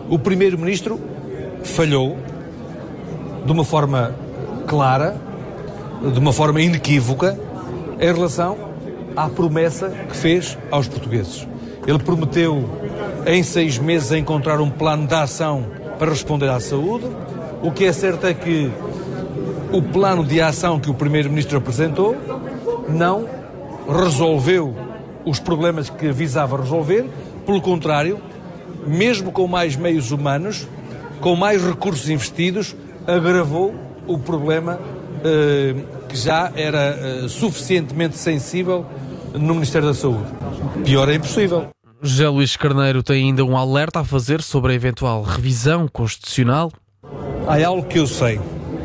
O Primeiro-Ministro falhou de uma forma clara, de uma forma inequívoca, em relação à promessa que fez aos portugueses. Ele prometeu em 6 meses encontrar um plano de ação para responder à saúde. O que é certo é que o plano de ação que o Primeiro-Ministro apresentou não resolveu os problemas que visava resolver. Pelo contrário, mesmo com mais meios humanos, com mais recursos investidos, agravou o problema que já era suficientemente sensível no Ministério da Saúde. Pior é impossível. José Luís Carneiro tem ainda um alerta a fazer sobre a eventual revisão constitucional. Há algo que eu sei.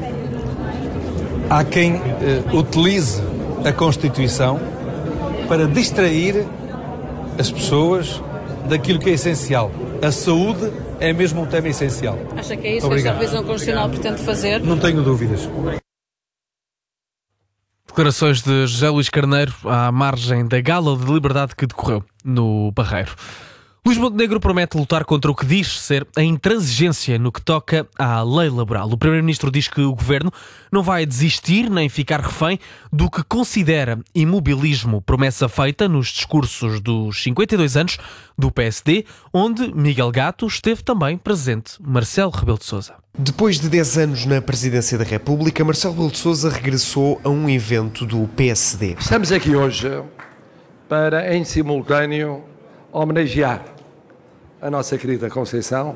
Há quem utilize a Constituição para distrair as pessoas daquilo que é essencial. A saúde é mesmo um tema essencial. Acha que é isso que esta revisão constitucional pretende fazer? Não tenho dúvidas. Declarações de José Luís Carneiro à margem da Gala de Liberdade que decorreu no Barreiro. Luís Montenegro promete lutar contra o que diz ser a intransigência no que toca à lei laboral. O Primeiro-Ministro diz que o Governo não vai desistir nem ficar refém do que considera imobilismo, promessa feita nos discursos dos 52 anos do PSD, onde Miguel Gato esteve também presente. Marcelo Rebelo de Sousa. Depois de 10 anos na Presidência da República, Marcelo Rebelo de Sousa regressou a um evento do PSD. Estamos aqui hoje para, em simultâneo, homenagear a nossa querida Conceição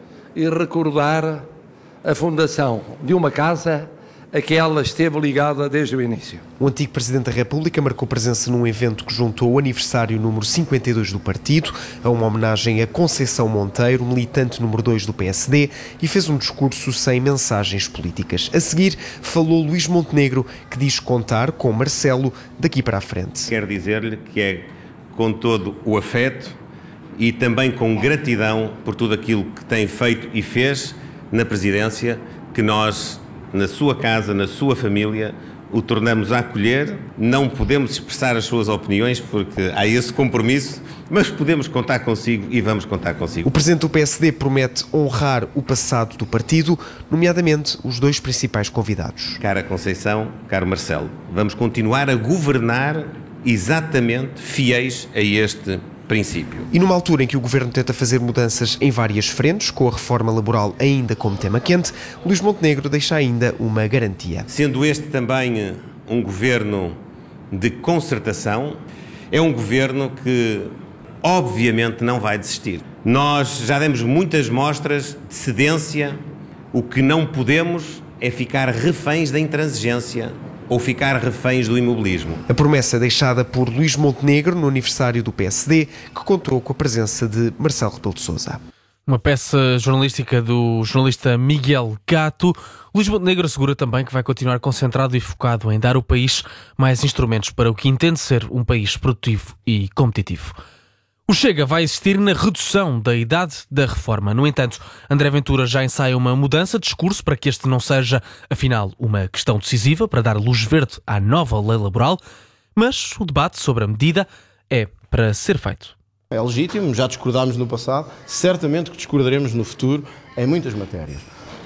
e recordar a fundação de uma casa a que ela esteve ligada desde o início. O antigo Presidente da República marcou presença num evento que juntou o aniversário número 52 do partido, a uma homenagem a Conceição Monteiro, militante número 2 do PSD, e fez um discurso sem mensagens políticas. A seguir, falou Luís Montenegro, que diz contar com Marcelo daqui para a frente. Quero dizer-lhe que é com todo o afeto e também com gratidão por tudo aquilo que tem feito e fez na Presidência, que nós, na sua casa, na sua família, o tornamos a acolher. Não podemos expressar as suas opiniões porque há esse compromisso, mas podemos contar consigo e vamos contar consigo. O Presidente do PSD promete honrar o passado do partido, nomeadamente os 2 principais convidados. Cara Conceição, caro Marcelo, vamos continuar a governar exatamente fiéis a este princípio. E numa altura em que o Governo tenta fazer mudanças em várias frentes, com a reforma laboral ainda como tema quente, Luís Montenegro deixa ainda uma garantia. Sendo este também um governo de concertação, é um governo que obviamente não vai desistir. Nós já demos muitas mostras de cedência, o que não podemos é ficar reféns da intransigência ou ficar reféns do imobilismo. A promessa deixada por Luís Montenegro no aniversário do PSD, que contou com a presença de Marcelo Rebelo de Sousa. Uma peça jornalística do jornalista Miguel Gato. Luís Montenegro assegura também que vai continuar concentrado e focado em dar ao país mais instrumentos para o que entende ser um país produtivo e competitivo. O Chega vai insistir na redução da idade da reforma. No entanto, André Ventura já ensaia uma mudança de discurso para que este não seja, afinal, uma questão decisiva para dar luz verde à nova lei laboral, mas o debate sobre a medida é para ser feito. É legítimo, já discordámos no passado, certamente que discordaremos no futuro em muitas matérias.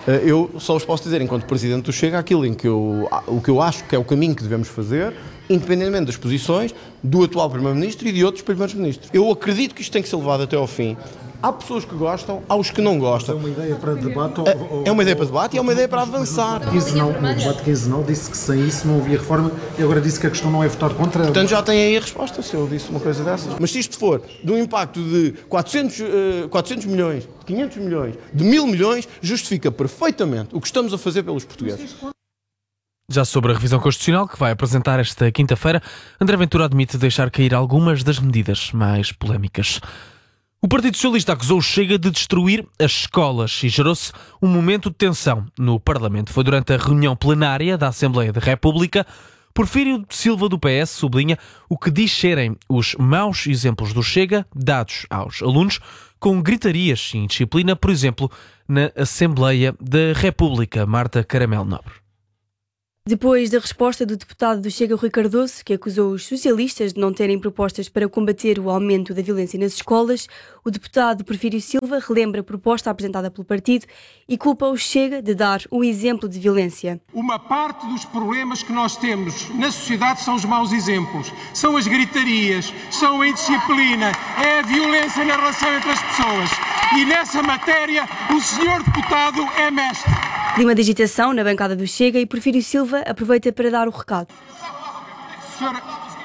Eu só vos posso dizer, enquanto Presidente do Chega, aquilo em que o que eu acho que é o caminho que devemos fazer, independentemente das posições do atual Primeiro-Ministro e de outros Primeiros-Ministros. Eu acredito que isto tem que ser levado até ao fim. Há pessoas que gostam, há os que não gostam. É uma ideia para debate? É uma ideia para debate e é uma ideia para avançar. No debate quinzenal disse que sem isso não havia reforma e agora disse que a questão não é votar contra. Portanto, já tem aí a resposta, se eu disse uma coisa dessas. Mas se isto for de um impacto de 400 milhões, de 500 milhões, de 1.000 milhões, justifica perfeitamente o que estamos a fazer pelos portugueses. Já sobre a revisão constitucional, que vai apresentar esta quinta-feira, André Ventura admite deixar cair algumas das medidas mais polémicas. O Partido Socialista acusou o Chega de destruir as escolas e gerou-se um momento de tensão no Parlamento. Foi durante a reunião plenária da Assembleia da República. Porfírio Silva do PS sublinha o que diz serem os maus exemplos do Chega dados aos alunos com gritarias e indisciplina, por exemplo, na Assembleia da República. Marta Caramelo Nobre. Depois da resposta do deputado do Chega, Rui Cardoso, que acusou os socialistas de não terem propostas para combater o aumento da violência nas escolas, o deputado Porfírio Silva relembra a proposta apresentada pelo partido e culpa o Chega de dar um exemplo de violência. Uma parte dos problemas que nós temos na sociedade são os maus exemplos, são as gritarias, são a indisciplina, é a violência na relação entre as pessoas. E nessa matéria o senhor deputado é mestre. Clima de agitação na bancada do Chega e Porfírio Silva aproveita para dar o recado. Senhor,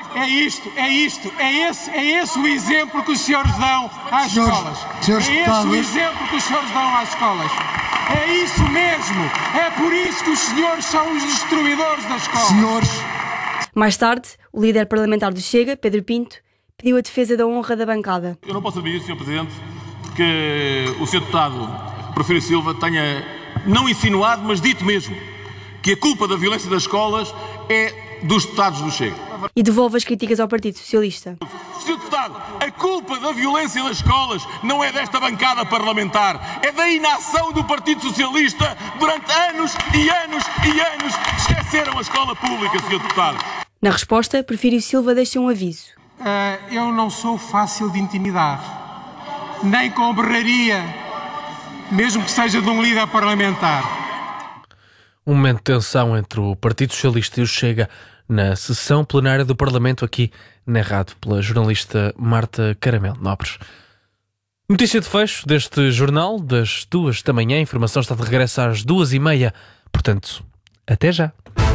é esse o exemplo que os senhores dão às escolas. É esse o exemplo que os senhores dão às escolas. É isso mesmo. É por isso que os senhores são os destruidores das escolas. Mais tarde, o líder parlamentar do Chega, Pedro Pinto, pediu a defesa da honra da bancada. Eu não posso admitir, Sr. Presidente, que o Sr. Deputado Porfírio Silva tenha não insinuado, mas dito mesmo, que a culpa da violência das escolas é dos deputados do Chega. E devolve as críticas ao Partido Socialista. Sr. Deputado, a culpa da violência das escolas não é desta bancada parlamentar, é da inação do Partido Socialista durante anos e anos e anos. Esqueceram a escola pública, Sr. Deputado. Na resposta, Porfírio Silva deixa um aviso. Eu não sou fácil de intimidar, nem com berraria, mesmo que seja de um líder parlamentar. Um momento de tensão entre o Partido Socialista e o Chega na sessão plenária do Parlamento, aqui narrado pela jornalista Marta Caramelo Nobres. Notícia de fecho deste jornal, das 2 da manhã. A informação está de regresso às 2h30. Portanto, até já.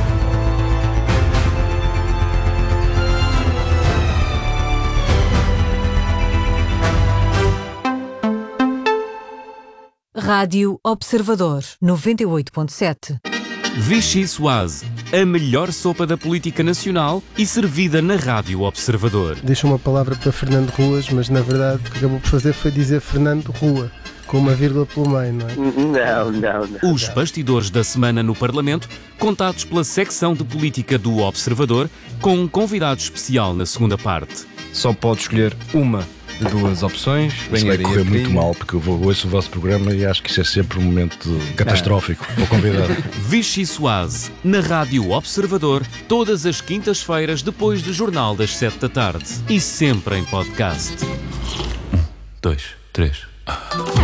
Rádio Observador 98.7. Vichy Soase, a melhor sopa da política nacional e servida na Rádio Observador. Deixa uma palavra para Fernando Ruas, mas na verdade o que acabou por fazer foi dizer Fernando Rua, com uma vírgula pelo meio, não é? Os bastidores da semana no Parlamento, contados pela secção de política do Observador, com um convidado especial na segunda parte. Só pode escolher uma de duas opções. Isso vai correr muito mal, porque eu ouço o vosso programa e acho que isso é sempre um momento catastrófico para o convidado. Vichy Soase, na Rádio Observador, todas as quintas-feiras depois do Jornal das 7 da tarde. E sempre em podcast. 1, 2, 3...